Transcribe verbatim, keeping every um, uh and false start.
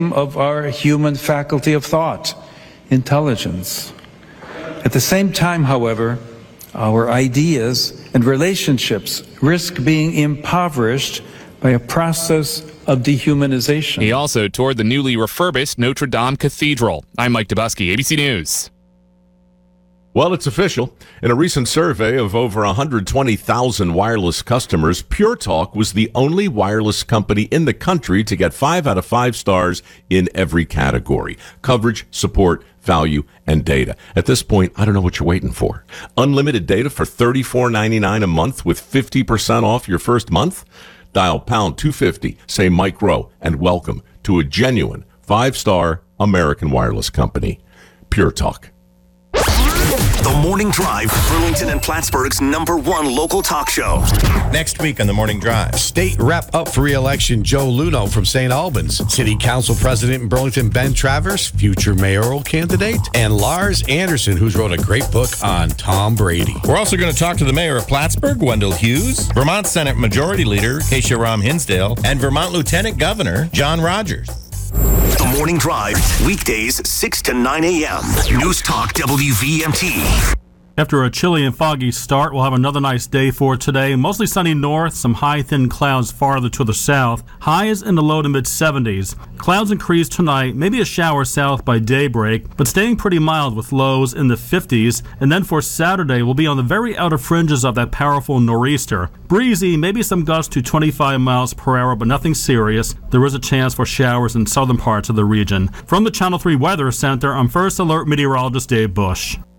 of our human faculty of thought, intelligence. At the same time, however, our ideas and relationships risk being impoverished by a process of dehumanization. He also toured the newly refurbished Notre Dame Cathedral. I'm Mike Dubusky, A B C News. Well, it's official. In a recent survey of over one hundred twenty thousand wireless customers, Pure Talk was the only wireless company in the country to get five out of five stars in every category: coverage, support, value, and data. At this point, I don't know what you're waiting for. Unlimited data for thirty-four ninety-nine a month with fifty percent off your first month? Dial pound two fifty, say Mike Rowe, and welcome to a genuine five-star American wireless company. Pure Talk. The Morning Drive, Burlington and Plattsburgh's number one local talk show. Next week on The Morning Drive. State rep up for re-election Joe Luno from Saint Albans. City Council President in Burlington Ben Travers, future mayoral candidate. And Lars Anderson, who's wrote a great book on Tom Brady. We're also going to talk to the mayor of Plattsburgh, Wendell Hughes, Vermont Senate Majority Leader Keisha Ram Hinsdale, and Vermont Lieutenant Governor John Rogers. The Morning Drive, weekdays six to nine a.m. News Talk W V M T. After a chilly and foggy start, we'll have another nice day for today. Mostly sunny north, some high thin clouds farther to the south. Highs in the low to mid seventies. Clouds increase tonight, maybe a shower south by daybreak, but staying pretty mild with lows in the fifties. And then for Saturday, we'll be on the very outer fringes of that powerful nor'easter. Breezy, maybe some gusts to twenty-five miles per hour, but nothing serious. There is a chance for showers in southern parts of the region. From the Channel three Weather Center, I'm First Alert Meteorologist Dave Bush.